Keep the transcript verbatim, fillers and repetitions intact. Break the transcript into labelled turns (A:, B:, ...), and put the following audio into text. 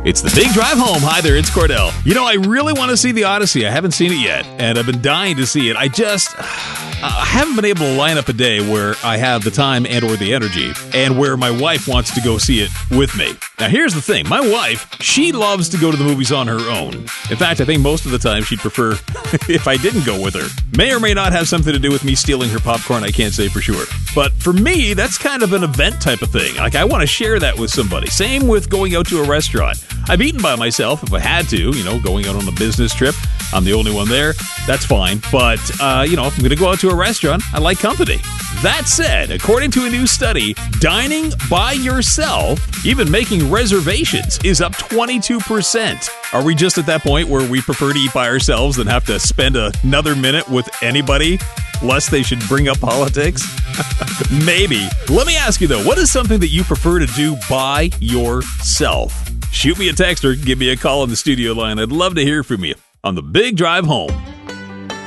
A: It's the Big Drive Home. Hi there, it's Cordell. You know, I really want to see The Odyssey. I haven't seen it yet, and I've been dying to see it. I just I haven't been able to line up a day where I have the time and or the energy, and where my wife wants to go see it with me. Now, here's the thing. My wife, she loves to go to the movies on her own. In fact, I think most of the time she'd prefer if I didn't go with her. May or may not have something to do with me stealing her popcorn. I can't say for sure. But for me, that's kind of an event type of thing. Like, I want to share that with somebody. Same with going out to a restaurant. I've eaten by myself if I had to, you know, going out on a business trip. I'm the only one there. That's fine. But, uh, you know, if I'm going to go out to a restaurant, I like company. That said, according to a new study, dining by yourself, even making reservations, is up twenty-two percent. Are we just at that point where we prefer to eat by ourselves than have to spend another minute with anybody, lest they should bring up politics? Maybe. Let me ask you, though, what is something that you prefer to do by yourself? Shoot me a text or give me a call on the studio line. I'd love to hear from you on the Big Drive Home.